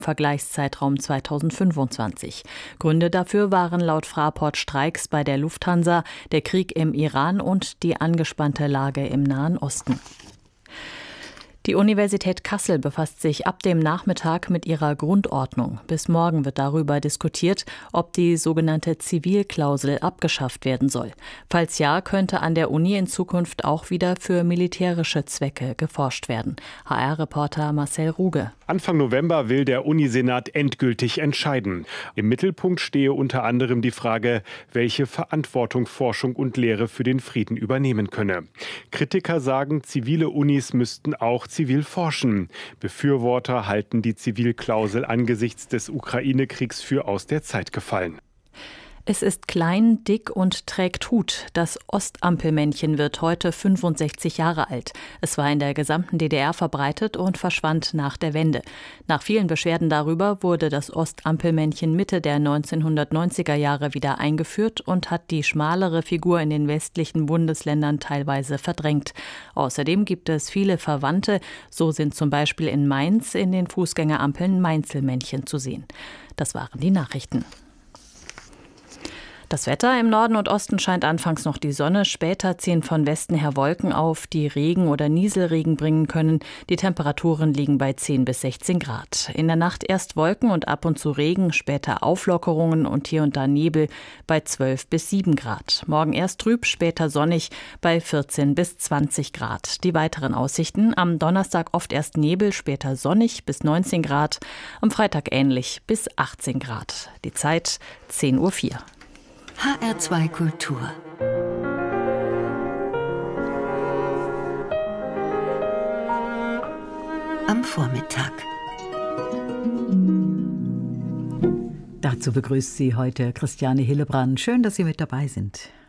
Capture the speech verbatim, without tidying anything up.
Vergleichszeitraum zweitausendfünfundzwanzig. Gründe dafür waren laut Fraport Streiks bei der Lufthansa, der Krieg im Iran und die angespannte Lage im Nahen Osten. Die Universität Kassel befasst sich ab dem Nachmittag mit ihrer Grundordnung. Bis morgen wird darüber diskutiert, ob die sogenannte Zivilklausel abgeschafft werden soll. Falls ja, könnte an der Uni in Zukunft auch wieder für militärische Zwecke geforscht werden. H R-Reporter Marcel Ruge. Anfang November will der Unisenat endgültig entscheiden. Im Mittelpunkt stehe unter anderem die Frage, welche Verantwortung Forschung und Lehre für den Frieden übernehmen könne. Kritiker sagen, zivile Unis müssten auch zivil forschen. Befürworter halten die Zivilklausel angesichts des Ukraine-Kriegs für aus der Zeit gefallen. Es ist klein, dick und trägt Hut. Das Ostampelmännchen wird heute fünfundsechzig Jahre alt. Es war in der gesamten D D R verbreitet und verschwand nach der Wende. Nach vielen Beschwerden darüber wurde das Ostampelmännchen Mitte der neunzehnhundertneunziger Jahre wieder eingeführt und hat die schmalere Figur in den westlichen Bundesländern teilweise verdrängt. Außerdem gibt es viele Verwandte. So sind zum Beispiel in Mainz in den Fußgängerampeln Mainzelmännchen zu sehen. Das waren die Nachrichten. Das Wetter: Im Norden und Osten scheint anfangs noch die Sonne, später ziehen von Westen her Wolken auf, die Regen oder Nieselregen bringen können. Die Temperaturen liegen bei zehn bis sechzehn Grad. In der Nacht erst Wolken und ab und zu Regen, später Auflockerungen und hier und da Nebel bei zwölf bis sieben Grad. Morgen erst trüb, später sonnig bei vierzehn bis zwanzig Grad. Die weiteren Aussichten: am Donnerstag oft erst Nebel, später sonnig bis neunzehn Grad, am Freitag ähnlich bis achtzehn Grad. Die Zeit zehn Uhr vier. H R zwei Kultur. Am Vormittag. Dazu begrüßt Sie heute Christiane Hillebrand. Schön, dass Sie mit dabei sind.